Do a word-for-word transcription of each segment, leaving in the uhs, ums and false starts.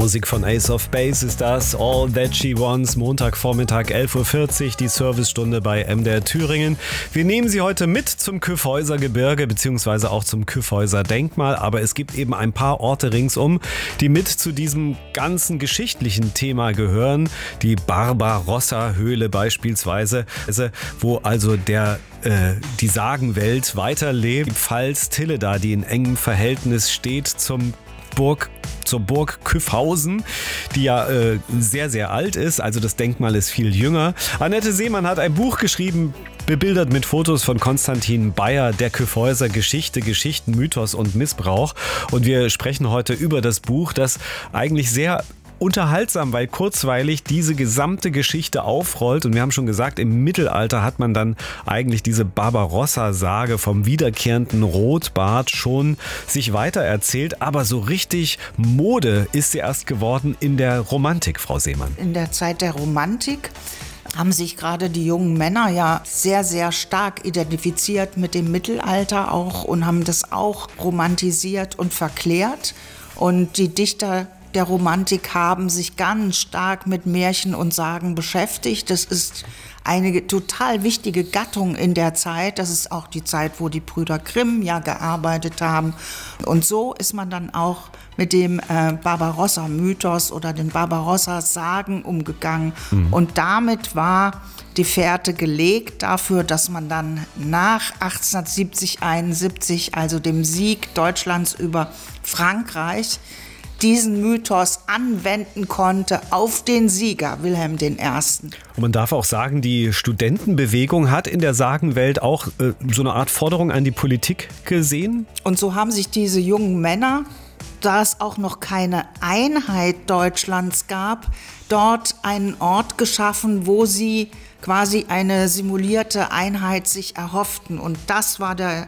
Musik von Ace of Base ist das. All That She Wants, Montagvormittag elf Uhr vierzig, die Servicestunde bei M D R Thüringen. Wir nehmen Sie heute mit zum Kyffhäuser Gebirge beziehungsweise auch zum Kyffhäuser Denkmal, aber es gibt eben ein paar Orte ringsum, die mit zu diesem ganzen geschichtlichen Thema gehören. Die Barbarossa-Höhle beispielsweise, wo also der äh, die Sagenwelt weiterlebt. Die Pfalz Tilleda, die in engem Verhältnis steht zum Burg zur Burg Kyffhausen, die ja äh, sehr, sehr alt ist. Also das Denkmal ist viel jünger. Annette Seemann hat ein Buch geschrieben, bebildert mit Fotos von Konstantin Bayer, der Kyffhäuser Geschichte, Geschichten, Mythos und Missbrauch. Und wir sprechen heute über das Buch, das eigentlich sehr unterhaltsam, weil kurzweilig diese gesamte Geschichte aufrollt. Und wir haben schon gesagt, im Mittelalter hat man dann eigentlich diese Barbarossa-Sage vom wiederkehrenden Rotbart schon sich weitererzählt. Aber so richtig Mode ist sie erst geworden in der Romantik, Frau Seemann. In der Zeit der Romantik haben sich gerade die jungen Männer ja sehr, sehr stark identifiziert mit dem Mittelalter auch und haben das auch romantisiert und verklärt. Und die Dichter der Romantik haben sich ganz stark mit Märchen und Sagen beschäftigt. Das ist eine total wichtige Gattung in der Zeit. Das ist auch die Zeit, wo die Brüder Grimm ja gearbeitet haben. Und so ist man dann auch mit dem äh, Barbarossa-Mythos oder den Barbarossa-Sagen umgegangen. Mhm. Und damit war die Fährte gelegt dafür, dass man dann nach achtzehnhundertsiebzig, einundsiebzig, also dem Sieg Deutschlands über Frankreich, diesen Mythos anwenden konnte auf den Sieger Wilhelm der Erste. Und man darf auch sagen, die Studentenbewegung hat in der Sagenwelt auch äh, so eine Art Forderung an die Politik gesehen. Und so haben sich diese jungen Männer, da es auch noch keine Einheit Deutschlands gab, dort einen Ort geschaffen, wo sie quasi eine simulierte Einheit sich erhofften. Und das war der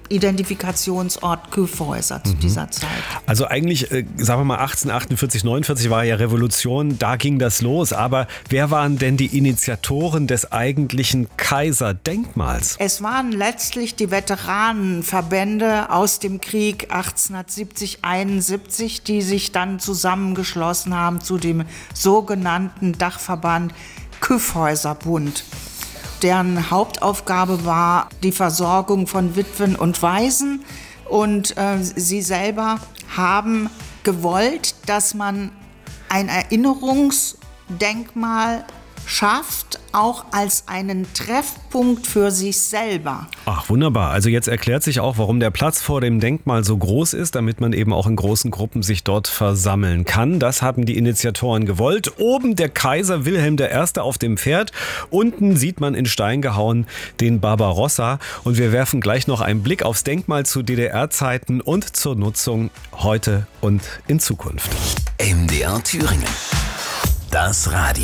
Identifikationsort Kyffhäuser zu mhm. dieser Zeit. Also eigentlich, äh, sagen wir mal, achtzehnhundertachtundvierzig, neunundvierzig war ja Revolution, da ging das los. Aber wer waren denn die Initiatoren des eigentlichen Kaiserdenkmals? Es waren letztlich die Veteranenverbände aus dem Krieg achtzehnhundertsiebzig, einundsiebzig, die sich dann zusammengeschlossen haben zu dem sogenannten Dachverband Kyffhäuserbund. Deren Hauptaufgabe war die Versorgung von Witwen und Waisen. Und äh, sie selber haben gewollt, dass man ein Erinnerungsdenkmal schafft, auch als einen Treffpunkt für sich selber. Ach, wunderbar. Also jetzt erklärt sich auch, warum der Platz vor dem Denkmal so groß ist, damit man eben auch in großen Gruppen sich dort versammeln kann. Das haben die Initiatoren gewollt. Oben der Kaiser Wilhelm der Erste auf dem Pferd. Unten sieht man in Stein gehauen den Barbarossa. Und wir werfen gleich noch einen Blick aufs Denkmal zu D D R-Zeiten und zur Nutzung heute und in Zukunft. M D R Thüringen. Das Radio.